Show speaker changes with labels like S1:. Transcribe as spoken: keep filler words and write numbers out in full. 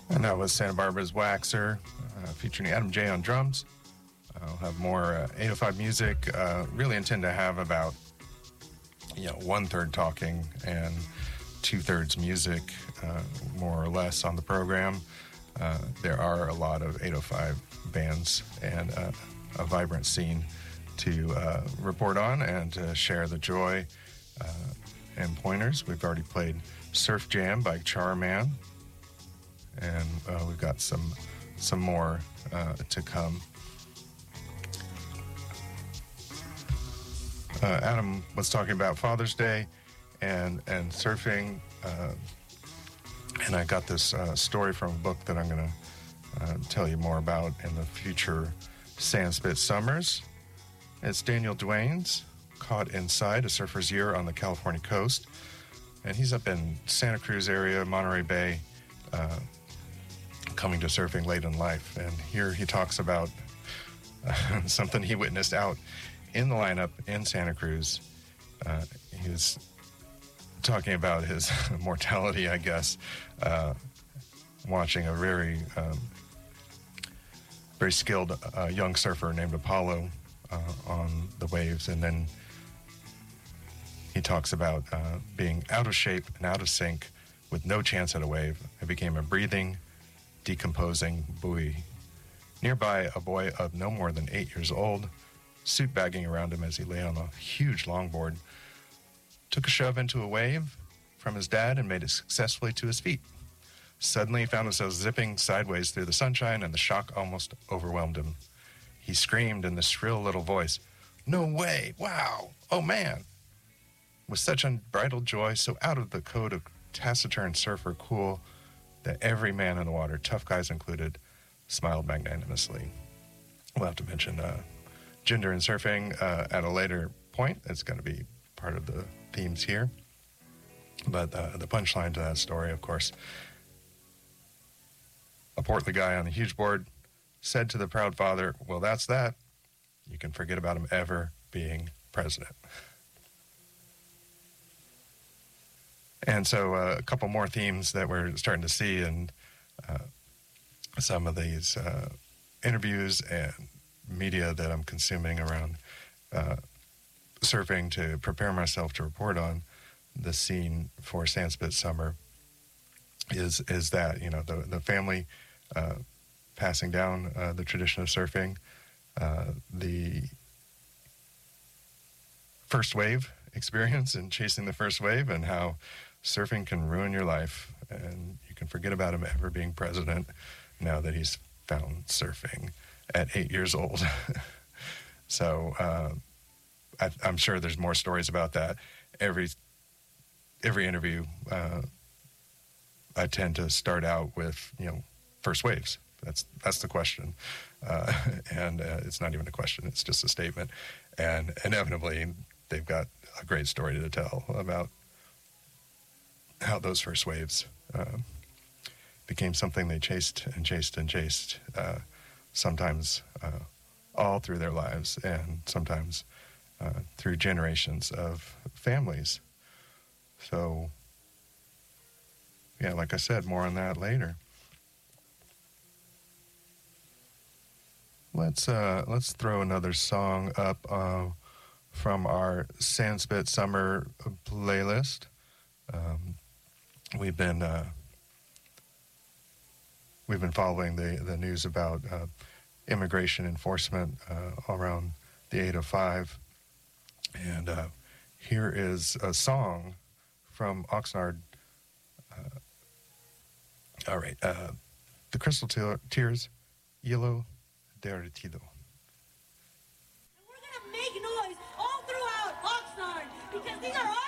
S1: And that was Santa Barbara's Waxer, uh, featuring Adam J on drums. I'll have more uh, eight oh five music. Uh, really intend to have about, you know, one-third talking and two-thirds music, uh, more or less, on the program. Uh, there are a lot of eight oh five bands and uh, a vibrant scene to uh, report on and to share the joy uh, and pointers. We've already played Surf Jam by Charman, and uh, we've got some some more uh, to come. Uh, Adam was talking about Father's Day and and surfing, uh, and I got this uh, story from a book that I'm going to uh, tell you more about in the future Sandspit Summers. It's Daniel Duane's Caught Inside, a Surfer's Year on the California Coast. And he's up in Santa Cruz area, Monterey Bay, uh, coming to surfing late in life. And here he talks about uh, something he witnessed out in the lineup in Santa Cruz. Uh, he was talking about his mortality, I guess, uh, watching a very, um, very skilled uh, young surfer named Apollo uh, on the waves. And then he talks about uh, being out of shape and out of sync with no chance at a wave. It became a breathing, decomposing buoy. Nearby, a boy of no more than eight years old, suit bagging around him as he lay on a huge longboard, took a shove into a wave from his dad and made it successfully to his feet. Suddenly, he found himself zipping sideways through the sunshine, and the shock almost overwhelmed him. He screamed in this shrill little voice, "No way! Wow! Oh, man!" With such unbridled joy, so out of the code of taciturn surfer cool, that every man in the water, tough guys included, smiled magnanimously. We'll have to mention uh, gender in surfing uh, at a later point. It's going to be part of the themes here. But uh, the punchline to that story, of course, a portly guy on a huge board said to the proud father, "Well, that's that. You can forget about him ever being president." And so uh, a couple more themes that we're starting to see in uh, some of these uh, interviews and media that I'm consuming around uh, surfing to prepare myself to report on the scene for Sandspit Summer is is that, you know, the, the family uh, passing down uh, the tradition of surfing, uh, the first wave experience and chasing the first wave, and how surfing can ruin your life, and you can forget about him ever being president now that he's found surfing at eight years old. So uh, I, I'm sure there's more stories about that. Every every interview, uh, I tend to start out with, you know, first waves. That's that's the question, uh, and uh, it's not even a question; it's just a statement. And inevitably, they've got a great story to tell about how those first waves uh, became something they chased and chased and chased, uh, sometimes uh, all through their lives, and sometimes uh, through generations of families. So, yeah, like I said, more on that later. Let's uh, let's throw another song up uh, from our Sandspit Summer playlist. Um, we've been uh, we've been following the, the news about uh, immigration enforcement uh, around the eight oh five, and uh, here is a song from Oxnard. Uh, all right, uh, the Crystal Tears, Yellow Derretido.
S2: We're gonna make noise all throughout Oxnard because these are